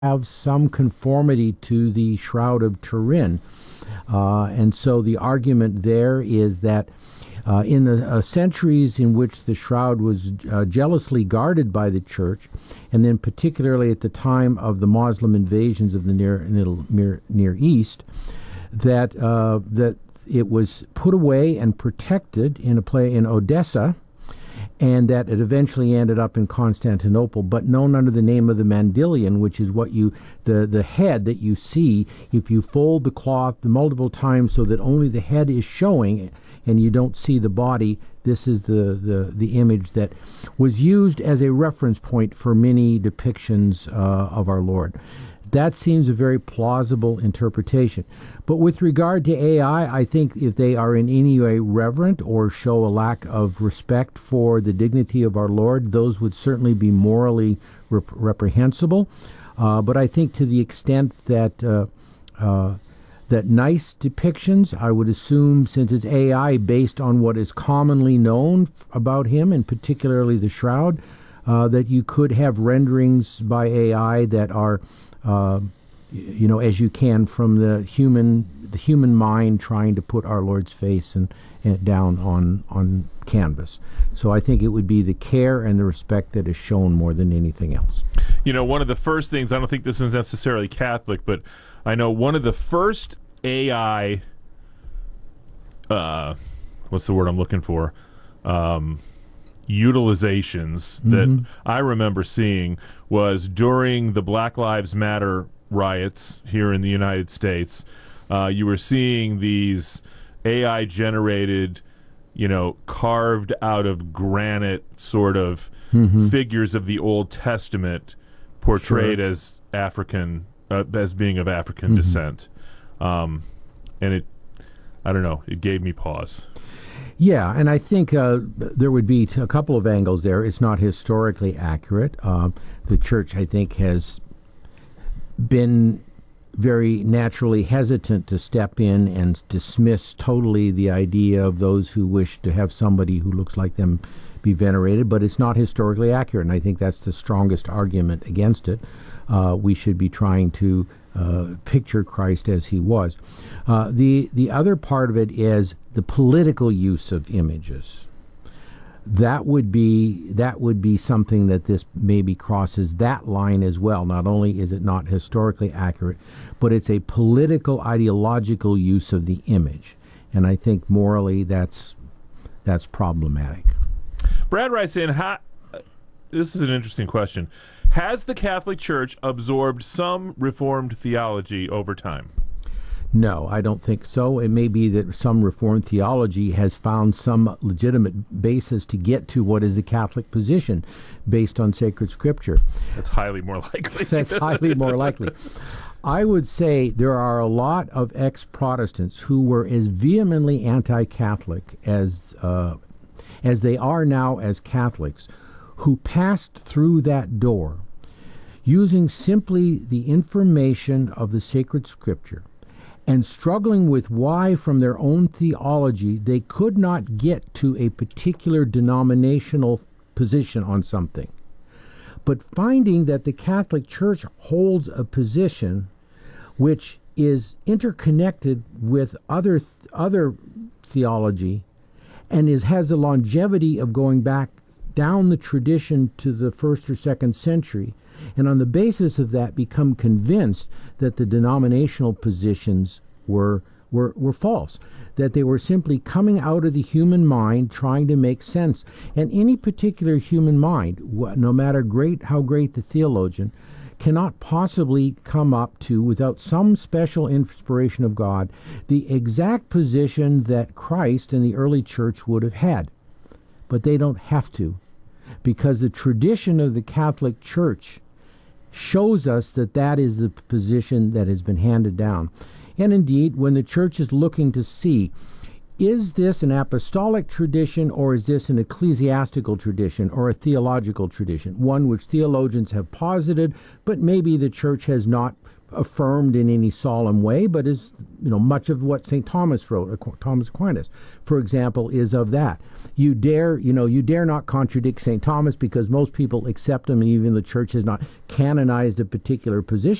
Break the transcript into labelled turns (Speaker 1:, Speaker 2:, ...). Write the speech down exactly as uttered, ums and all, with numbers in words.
Speaker 1: have some conformity to the Shroud of Turin. Uh, and so the argument there is that uh, in the uh, centuries in which the shroud was uh, jealously guarded by the church, and then particularly at the time of the Muslim invasions of the Near Near, Near East, that uh, that it was put away and protected in a play in Odessa, and that it eventually ended up in Constantinople, but known under the name of the mandilion, which is what you, the, the head that you see, if you fold the cloth multiple times so that only the head is showing and you don't see the body, this is the, the, the image that was used as a reference point for many depictions uh, of our Lord. That seems a very plausible interpretation. But with regard to A I, I think if they are in any way reverent or show a lack of respect for the dignity of our Lord, those would certainly be morally rep- reprehensible. Uh, but I think to the extent that uh, uh, that nice depictions, I would assume, since it's A I based on what is commonly known f- about him, and particularly the shroud, uh, that you could have renderings by A I that are Uh, you know, as you can from the human, the human mind trying to put our Lord's face and, and down on on canvas. So I think it would be the care and the respect that is shown more than anything else.
Speaker 2: You know, one of the first things, I don't think this is necessarily Catholic, but I know one of the first A I, uh, what's the word I'm looking for? Um, utilizations that mm-hmm. I remember seeing was during the Black Lives Matter riots here in the United States. Uh, you were seeing these A I-generated, you know, carved out of granite sort of mm-hmm. figures of the Old Testament portrayed sure. as African, uh, as being of African mm-hmm. descent. Um, and it, I don't know, it gave me pause.
Speaker 1: Yeah, and I think uh, there would be a couple of angles there. It's not historically accurate. Uh, the church, I think, has been very naturally hesitant to step in and dismiss totally the idea of those who wish to have somebody who looks like them be venerated, but it's not historically accurate, and I think that's the strongest argument against it. Uh, we should be trying to uh, picture Christ as he was. Uh, the the other part of it is the political use of images. That would be that would be something that this maybe crosses that line as well. Not only is it not historically accurate, but it's a political, ideological use of the image, and I think morally that's that's problematic.
Speaker 2: Brad writes in, how, uh, this is an interesting question. Has the Catholic Church absorbed some Reformed theology over time?
Speaker 1: No, I don't think so. It may be that some Reformed theology has found some legitimate basis to get to what is the Catholic position based on sacred Scripture.
Speaker 2: That's highly more likely.
Speaker 1: That's highly more likely. I would say there are a lot of ex-Protestants who were as vehemently anti-Catholic as uh, as they are now as Catholics, who passed through that door using simply the information of the sacred Scripture and struggling with why from their own theology they could not get to a particular denominational position on something. But finding that the Catholic Church holds a position which is interconnected with other th- other theology and is has the longevity of going back down the tradition to the first or second century, and on the basis of that become convinced that the denominational positions were were were false, that they were simply coming out of the human mind trying to make sense. And any particular human mind, no matter great how great the theologian, cannot possibly come up to, without some special inspiration of God, the exact position that Christ and the early church would have had. But they don't have to, because the tradition of the Catholic Church shows us that that is the position that has been handed down. And indeed, when the church is looking to see, is this an apostolic tradition or is this an ecclesiastical tradition or a theological tradition, one which theologians have posited, but maybe the church has not affirmed in any solemn way, but is, you know, much of what Saint Thomas wrote, Thomas Aquinas, for example, is of that. You dare, you know, you dare not contradict Saint Thomas because most people accept him, and even the church has not canonized a particular position.